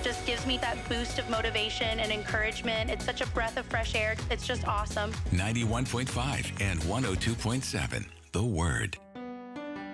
just gives me that boost of motivation and encouragement. It's such a breath of fresh air. It's just awesome. 91.5 and 102.7. The Word.